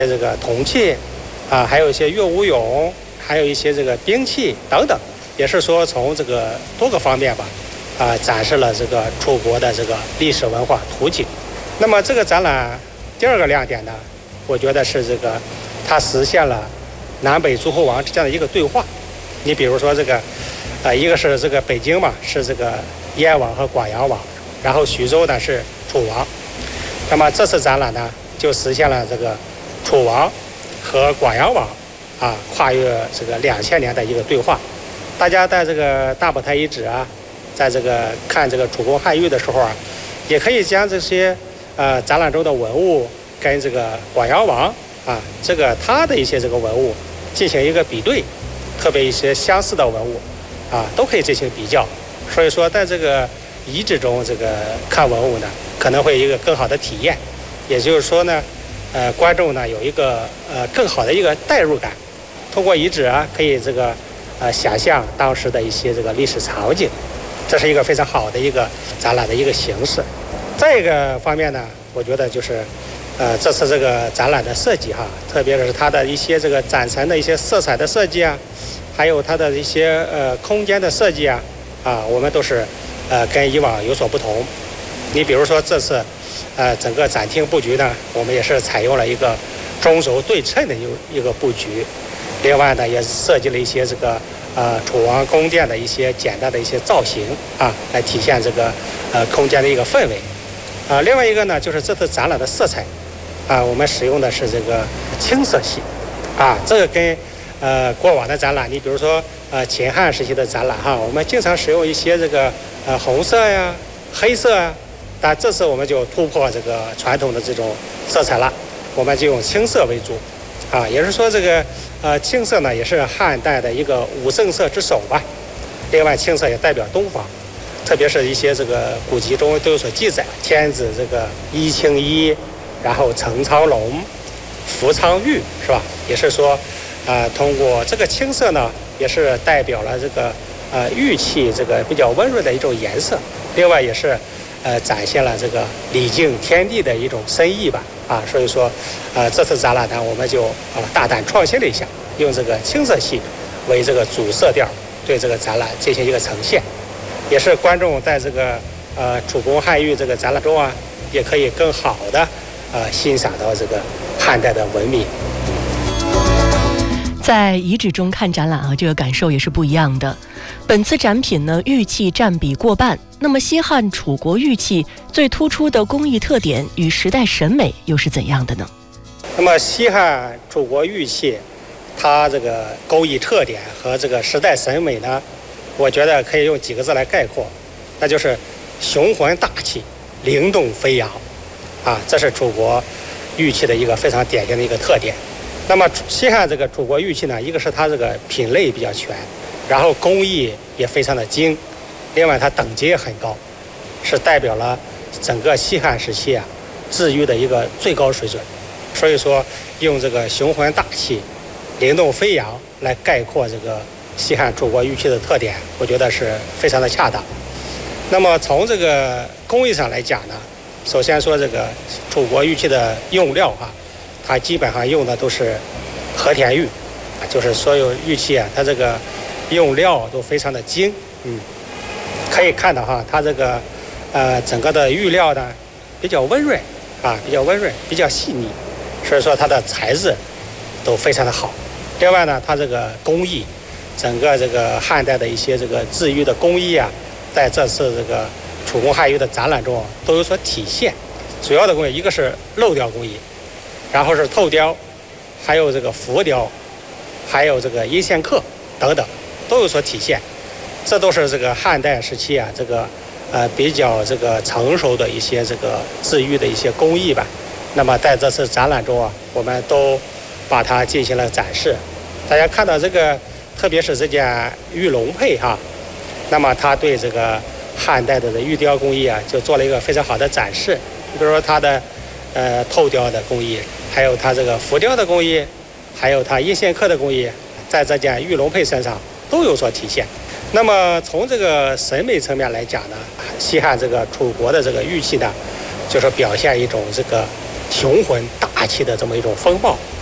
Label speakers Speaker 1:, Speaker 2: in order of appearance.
Speaker 1: 这个铜器啊，还有一些乐舞俑，还有一些这个兵器等等，也是说从这个多个方面吧，展示了这个楚国的这个历史文化图景。那么这个展览第二个亮点呢，我觉得是这个它实现了南北诸侯王之间的一个对话。你比如说这个，一个是这个北京嘛，是这个燕王和广阳王，然后徐州呢是楚王。那么这次展览呢，就实现了这个楚王和广阳王跨越这个2000年的一个对话。大家在这个大宝台遗址啊，在这个看这个楚宫汉玉的时候啊，也可以将这些展览中的文物跟这个广阳王这个他的一些这个文物进行一个比对，特别一些相似的文物都可以进行比较。所以说在这个遗址中这个看文物呢，可能会有一个更好的体验。也就是说呢，观众呢有一个更好的一个代入感，通过遗址可以这个想象当时的一些这个历史场景，这是一个非常好的一个展览的一个形式。再一个方面呢，我觉得就是这次这个展览的设计特别是它的一些这个展陈的一些色彩的设计还有它的一些空间的设计我们都是跟以往有所不同。你比如说这次整个展厅布局呢，我们也是采用了一个中轴对称的一个布局。另外呢，也设计了一些这个楚王宫殿的一些简单的一些造型来体现这个空间的一个氛围。另外一个呢，就是这次展览的色彩我们使用的是这个青色系这个跟过往的展览，你比如说秦汉时期的展览我们经常使用一些这个红色呀、黑色但这次我们就突破这个传统的这种色彩了，我们就用青色为主也就是说这个青色呢也是汉代的一个五圣色之首吧。另外青色也代表东方，特别是一些这个古籍中都有所记载，天子这个衣青衣，然后承苍龙，服苍玉，是吧？也是说通过这个青色呢，也是代表了这个玉器这个比较温润的一种颜色。另外也是展现了这个礼敬天地的一种深意吧所以说这次展览呢，我们就大胆创新了一下，用这个青色系为这个主色调，对这个展览进行一个呈现，也是观众在这个楚宫汉玉这个展览中也可以更好的欣赏到这个汉代的文明。
Speaker 2: 在遗址中看展览这个感受也是不一样的。本次展品呢，玉器占比过半。那么西汉楚国玉器最突出的工艺特点与时代审美又是怎样的呢？
Speaker 1: 那么西汉楚国玉器，它这个工艺特点和这个时代审美呢，我觉得可以用几个字来概括，那就是雄浑大气、灵动飞扬这是楚国玉器的一个非常典型的一个特点。那么西汉这个楚国玉器呢，一个是它这个品类比较全，然后工艺也非常的精，另外它等级也很高，是代表了整个西汉时期制玉的一个最高水准。所以说用这个雄浑大气、灵动飞扬来概括这个西汉楚国玉器的特点，我觉得是非常的恰当。那么从这个工艺上来讲呢，首先说这个楚国玉器的用料它基本上用的都是和田玉就是所有玉器它这个用料都非常的精。可以看到它这个整个的玉料呢比较温润比较温润，比较细腻，所以说它的材质都非常的好。另外呢，它这个工艺，整个这个汉代的一些这个制玉的工艺在这次这个楚宫汉玉的展览中都有所体现。主要的工艺一个是镂雕工艺，然后是透雕，还有这个浮雕，还有这个阴线刻等等都有所体现。这都是这个汉代时期这个比较这个成熟的一些这个制玉的一些工艺吧。那么在这次展览中我们都把它进行了展示。大家看到这个，特别是这件玉龙佩那么它对这个汉代的玉雕工艺就做了一个非常好的展示。比如说它的透雕的工艺，还有它这个浮雕的工艺，还有它阴线刻的工艺，在这件玉龙佩身上都有所体现。那么从这个审美层面来讲呢，西汉这个楚国的这个玉器呢，就是表现一种这个雄浑大大气的这么一种风貌。